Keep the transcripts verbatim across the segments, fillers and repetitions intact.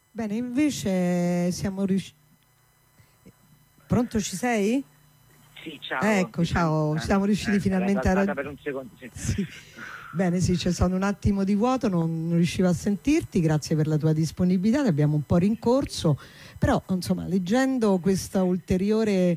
Bene, invece siamo riusciti... Pronto, ci sei? Sì, ciao. Ecco, ciao, Eh, siamo riusciti eh, finalmente a raggiungere... per un secondo, sì. Sì. Bene, sì, c'è stato un attimo di vuoto, non, non riuscivo a sentirti, grazie per la tua disponibilità, ti abbiamo un po' rincorso, però insomma, leggendo questo ulteriore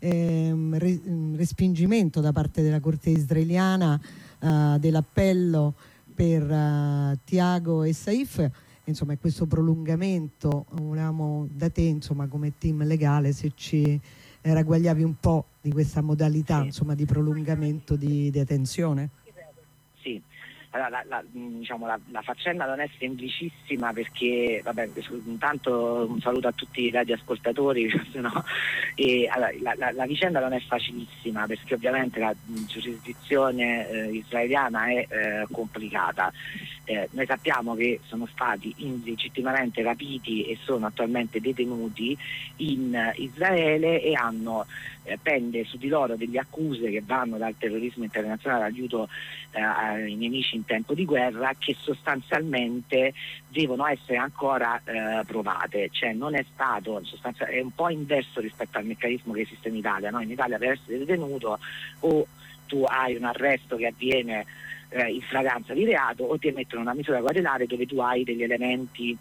ehm, re, respingimento da parte della Corte israeliana eh, dell'appello per uh, Tiago e Saif, insomma, questo prolungamento, volevamo da te, insomma, come team legale, se ci eh, ragguagliavi un po' di questa modalità, Sì. insomma, di prolungamento di detenzione. Sì, allora, la, la, diciamo, la, la faccenda non è semplicissima perché, vabbè, intanto un saluto a tutti i radioascoltatori, no? E, allora, la, la, la vicenda non è facilissima perché ovviamente la giurisdizione eh, israeliana è eh, complicata. Eh, noi sappiamo che sono stati illegittimamente rapiti e sono attualmente detenuti in Israele e hanno eh, pende su di loro delle accuse che vanno dal terrorismo internazionale all'aiuto eh, ai nemici in tempo di guerra, che sostanzialmente devono essere ancora eh, provate, cioè non è stato sostanzialmente, è un po' inverso rispetto al meccanismo che esiste in Italia, no? In Italia per essere detenuto o tu hai un arresto che avviene eh, in flagranza di reato o ti mettono una misura cautelare dove tu hai degli elementi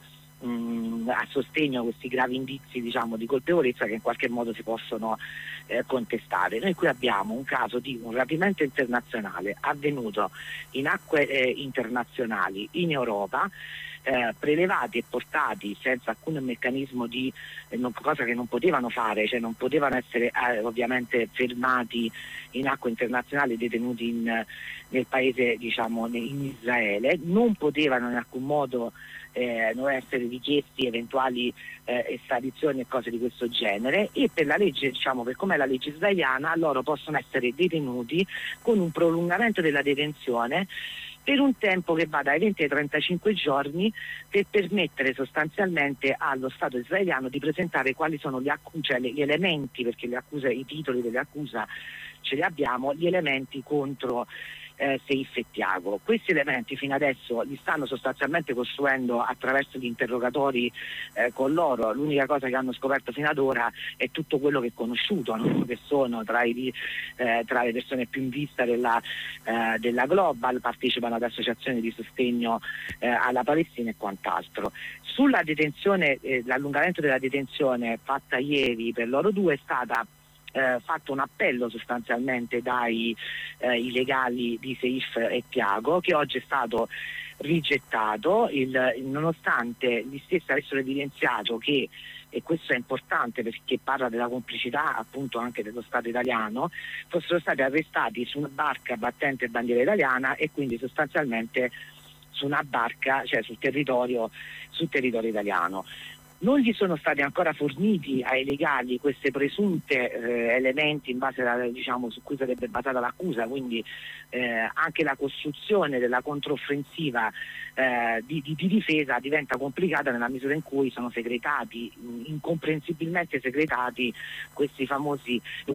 mh, a sostegno questi gravi indizi, diciamo, di colpevolezza che in qualche modo si possono eh, contestare. Noi qui abbiamo un caso di un rapimento internazionale avvenuto in acque eh, internazionali in Europa, Eh, prelevati e portati senza alcun meccanismo di eh, non, cosa che non potevano fare, cioè non potevano essere eh, ovviamente fermati in acque internazionali, detenuti in, nel paese, diciamo in Israele, non potevano in alcun modo eh, non essere richiesti eventuali eh, estradizioni e cose di questo genere, e per la legge, diciamo, per com'è la legge israeliana, loro possono essere detenuti con un prolungamento della detenzione per un tempo che va dai venti ai trentacinque giorni, per permettere sostanzialmente allo Stato israeliano di presentare quali sono gli, accu- cioè gli elementi, perché le accuse, i titoli delle accuse ce li abbiamo, gli elementi contro eh, Saif e Tiago. Questi elementi fino adesso li stanno sostanzialmente costruendo attraverso gli interrogatori eh, con loro. L'unica cosa che hanno scoperto fino ad ora è tutto quello che è conosciuto, no? Che sono tra, i, eh, tra le persone più in vista della, eh, della Global, partecipano ad associazioni di sostegno eh, alla Palestina e quant'altro. Sulla detenzione, eh, l'allungamento della detenzione fatta ieri per loro due è stata Eh, fatto un appello sostanzialmente dai eh, i legali di Saif e Tiago, che oggi è stato rigettato, il, nonostante gli stessi avessero evidenziato che, e questo è importante perché parla della complicità appunto anche dello Stato italiano, fossero stati arrestati su una barca battente bandiera italiana e quindi sostanzialmente su una barca, cioè sul territorio, sul territorio italiano. Non gli sono stati ancora forniti ai legali queste presunte eh, elementi in base a, diciamo, su cui sarebbe basata l'accusa, quindi eh, anche la costruzione della controffensiva eh, di, di, di difesa diventa complicata nella misura in cui sono segretati, incomprensibilmente segretati, questi famosi